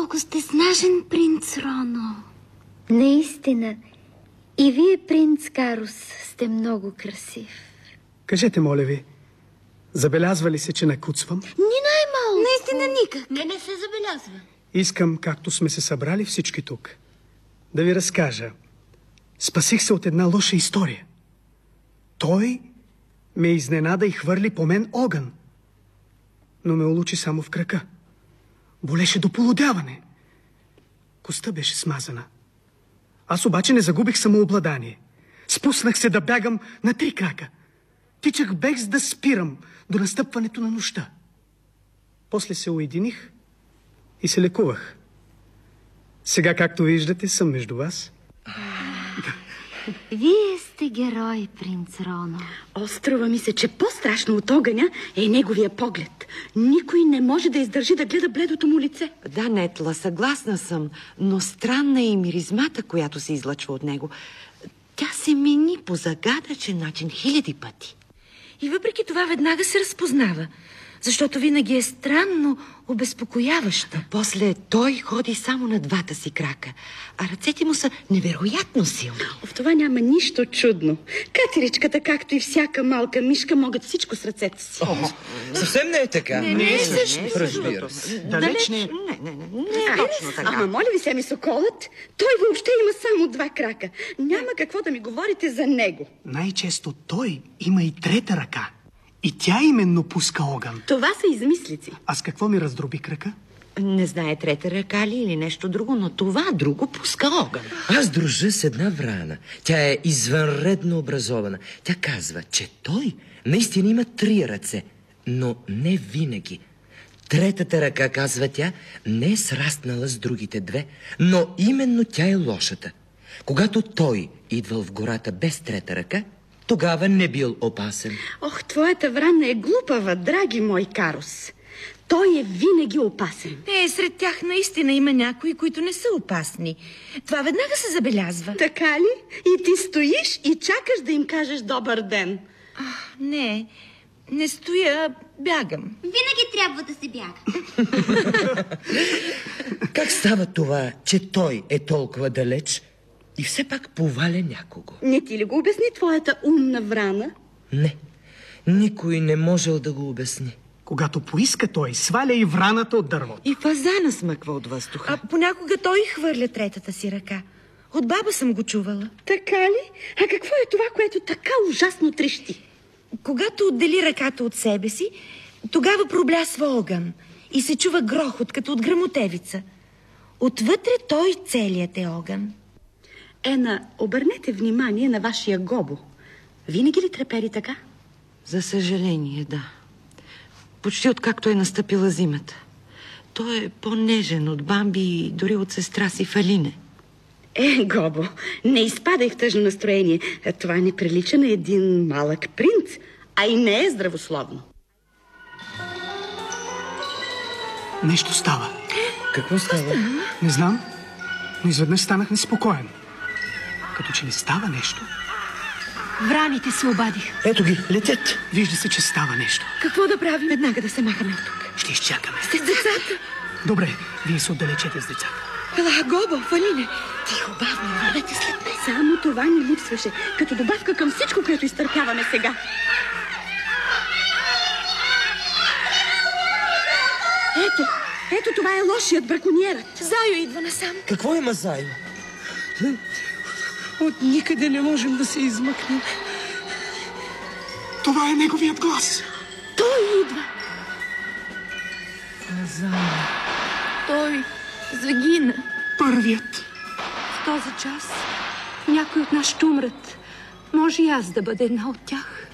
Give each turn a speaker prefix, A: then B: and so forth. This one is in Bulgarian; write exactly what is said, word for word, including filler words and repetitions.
A: колко сте снажен, принц Роно.
B: Наистина. И вие, принц Карус, сте много красив.
C: Кажете, моля ви, забелязва ли се, че накуцвам?
A: Ни най-малко.
B: Наистина никак.
A: Не, не се забелязва.
C: Искам, както сме се събрали всички тук, да ви разкажа. Спасих се от една лоша история. Той ме изненада и хвърли по мен огън, но ме улучи само в крака. Болеше до полудяване. Костта беше смазана. Аз обаче не загубих самообладание. Спуснах се да бягам на три крака. Тичах без да спирам до настъпването на нощта. После се уединих и се лекувах. Сега, както виждате, съм между вас.
B: Вие сте герой, принц Роно.
D: Острова ми се, че по-страшно от огъня е неговия поглед. Никой не може да издържи да гледа бледото му лице.
E: Да, Нетла, съгласна съм, но странна е и миризмата, която се излъчва от него. Тя се мени по загадъчен начин хиляди пъти.
F: И въпреки това веднага се разпознава, защото винаги е странно обезпокояваща.
E: После той ходи само на двата си крака, а ръцете му са невероятно силни.
D: В това няма нищо чудно. Катеричката, както и всяка малка мишка, могат всичко с ръцете си.
G: О, съвсем не е така.
F: Не, не е също.
G: Разбира се.
C: Далеч не е.
E: Не, не, не, не е точно така.
D: Ама моля ви, Семи Соколът, той въобще има само два крака. Няма какво да ми говорите за него.
C: Най-често той има и трета ръка. И тя именно пуска огън.
D: Това са измислици.
C: А с какво ми раздроби крака?
E: Не знае трета ръка ли или нещо друго, но това друго пуска огън.
G: Аз дружа с една врана. Тя е извънредно образована. Тя казва, че той наистина има три ръце, но не винаги. Третата ръка, казва тя, не е сраснала с другите две, но именно тя е лошата. Когато той идвал в гората без трета ръка, тогава не бил опасен.
D: Ох, твоята врана е глупава, драги мой Карус. Той е винаги опасен.
F: Е, сред тях наистина има някои, които не са опасни. Това веднага се забелязва.
D: Така ли? И ти стоиш и чакаш да им кажеш добър ден.
F: А, не, не стоя, бягам.
A: Винаги трябва да се бяга.
G: Как става това, че той е толкова далеч и все пак поваля някого?
D: Не ти ли го обясни твоята умна врана?
G: Не, никой не можел да го обясни.
C: Когато поиска той, сваля и враната от дървото.
E: И фазана смъква от въздуха.
F: А понякога той хвърля третата си ръка. От баба съм го чувала.
D: Така ли? А какво е това, което така ужасно трещи?
F: Когато отдели ръката от себе си, тогава проблясва огън и се чува грохот, като от гръмотевица. Отвътре той целият е огън.
D: Ена, обърнете внимание на вашия Гобо. Винаги ли трепери така?
E: За съжаление, да. Почти откакто е настъпила зимата. Той е по-нежен от Бамби и дори от сестра си Фалине.
D: Е, Гобо, не изпадай в тъжно настроение. Това не прилича на един малък принц, а и не е здравословно.
C: Нещо става.
G: Какво става?
C: Не знам, но изведнъж станах неспокоен. Като че ли става нещо.
F: Враните се обадиха.
G: Ето ги, летят.
C: Вижда се, че става нещо.
F: Какво да правим? Веднага да се махаме от тук.
C: Ще изчакаме.
F: С децата.
C: Добре, вие се отдалечете с децата.
F: Ела, Гобо, Фалине. Тихо, бавно, вървете след мен.
D: Само това ни липсваше, като добавка към всичко, което изтърпяваме сега. Ето, ето това е лошият браконьерът.
F: Зайо идва насам.
G: Какво има, Зайо?
H: От никъде не можем да се измъкнем.
C: Това е неговият глас.
D: Той идва.
H: Зайо.
F: Той загина.
C: Първият.
H: В този час някой от нас ще умрат. Може и аз да бъда една от тях.